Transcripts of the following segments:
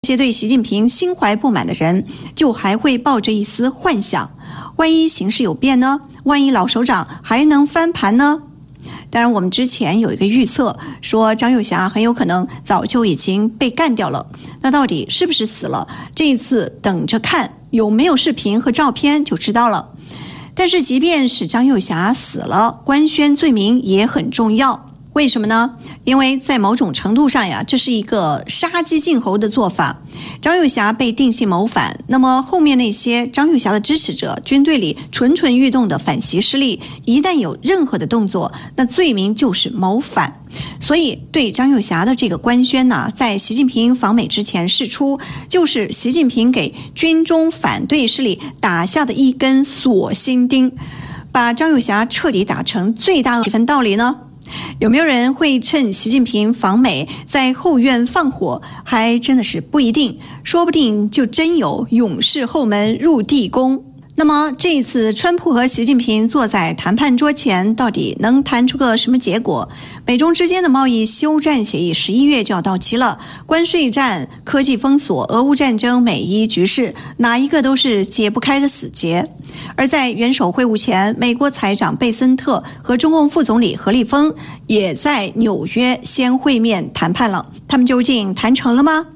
些对习近平心怀不满的人，就还会抱着一丝幻想：万一形势有变呢？万一老首长还能翻盘呢？当然，我们之前有一个预测，说张又侠很有可能早就已经被干掉了。那到底是不是死了？这一次等着看有没有视频和照片就知道了。但是即便是张又侠死了，官宣罪名也很重要。为什么呢？因为在某种程度上呀，这是一个杀鸡儆猴的做法。张又侠被定性谋反，那么后面那些张又侠的支持者，军队里蠢蠢欲动的反习势力，一旦有任何的动作，那罪名就是谋反。所以对张又侠的这个官宣呢，在习近平访美之前释出，就是习近平给军中反对势力打下的一根锁心钉，把张又侠彻底打成最大几分道理呢？有没有人会趁习近平访美在后院放火？还真的是不一定，说不定就真有勇士后门入地宫。那么这一次川普和习近平坐在谈判桌前，到底能谈出个什么结果？美中之间的贸易休战协议11月就要到期了，关税战、科技封锁、俄乌战争、美伊局势，哪一个都是解不开的死结。而在元首会晤前，美国财长贝森特和中共副总理何立峰也在纽约先会面谈判了，他们究竟谈成了吗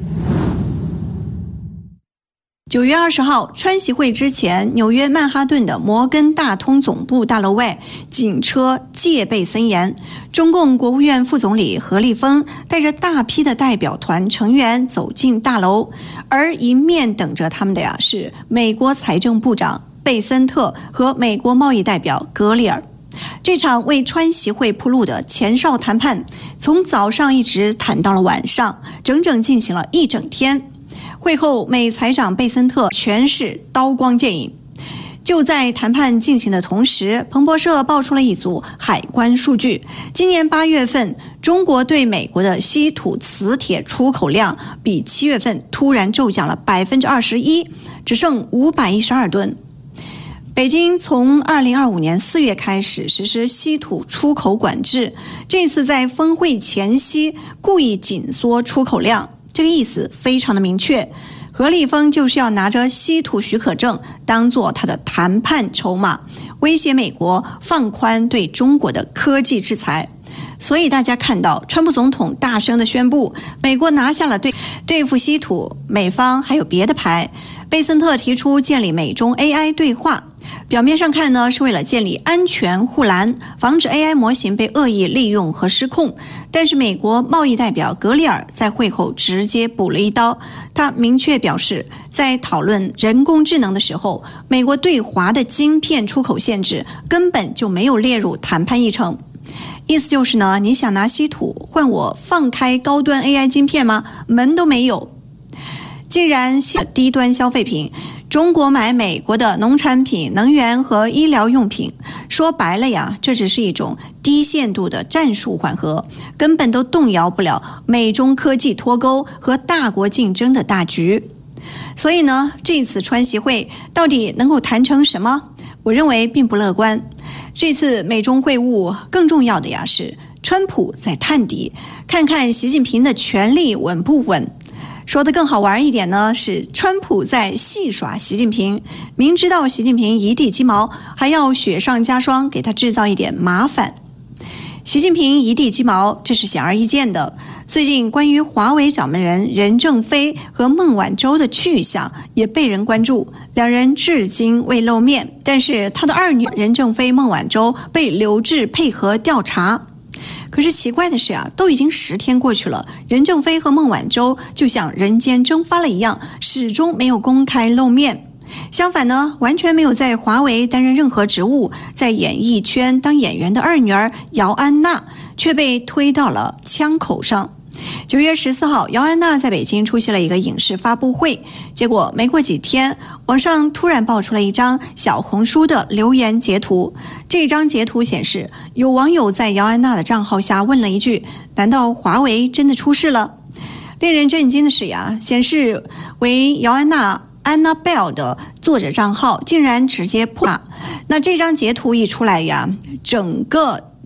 ？9月20号，川习会之前，纽约曼哈顿的摩根大通总部大楼外，警车戒备森严。中共国务院副总理何立峰带着大批的代表团成员走进大楼，而迎面等着他们的是美国财政部长贝森特和美国贸易代表格里尔。这场为川习会铺路的前哨谈判，从早上一直谈到了晚上，整整进行了一整天。会后，美财长贝森特全是刀光剑影。就在谈判进行的同时，彭博社爆出了一组海关数据：今年8月份，中国对美国的稀土磁铁出口量比7月份突然骤降了21%，只剩512吨。北京从2025年4月开始实施稀土出口管制，这次在峰会前夕故意紧缩出口量。这个意思非常的明确，何立峰就是要拿着稀土许可证当做他的谈判筹码，威胁美国放宽对中国的科技制裁。所以大家看到川普总统大声的宣布，美国拿下了对付稀土，美方还有别的牌。贝森特提出建立美中 AI 对话，表面上看呢，是为了建立安全护栏，防止 AI 模型被恶意利用和失控。但是美国贸易代表格里尔在会后直接补了一刀，他明确表示，在讨论人工智能的时候，美国对华的晶片出口限制根本就没有列入谈判议程。意思就是呢，你想拿稀土换我放开高端 AI 晶片吗？门都没有。既然低端消费品，中国买美国的农产品、能源和医疗用品，说白了呀，这只是一种低限度的战术缓和，根本都动摇不了美中科技脱钩和大国竞争的大局。所以呢，这次川习会到底能够谈成什么？我认为并不乐观。这次美中会晤更重要的呀是川普在探底，看看习近平的权力稳不稳。说得更好玩一点呢，是川普在戏耍习近平，明知道习近平一地鸡毛，还要雪上加霜，给他制造一点麻烦。习近平一地鸡毛，这是显而易见的。最近关于华为掌门人任正非和孟晚舟的去向也被人关注，两人至今未露面，但是他的二女任正非、孟晚舟被留置配合调查。可是奇怪的是都已经10天过去了，任正非和孟晚舟就像人间蒸发了一样，始终没有公开露面。相反呢，完全没有在华为担任任何职务，在演艺圈当演员的二女儿姚安娜却被推到了枪口上。9月14号，姚安娜在北京出席了一个影视发布会，结果没过几天，网上突然爆出了一张小红书的留言截图。这张截图显示，有网友在姚安娜的账号下问了一句：难道华为真的出事了？令人震惊的是显示为姚安娜 Annabelle 的作者账号竟然直接破。那这张截图一出来整个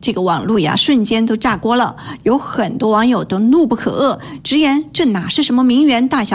这个网络呀瞬间都炸锅了，有很多网友都怒不可遏，直言这哪是什么名媛大小